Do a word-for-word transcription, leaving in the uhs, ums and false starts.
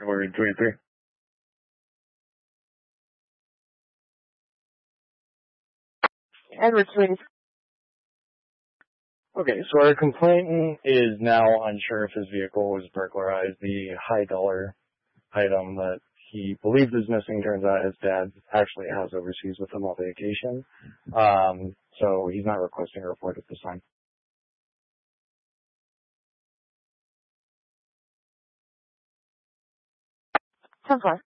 Or twenty-three. Edward twenty-three. Okay, so our complainant is now unsure if his vehicle was burglarized. The high dollar item that he believed is missing turns out his dad actually has overseas with him on vacation. Um, so he's not requesting a report at this time. ten four.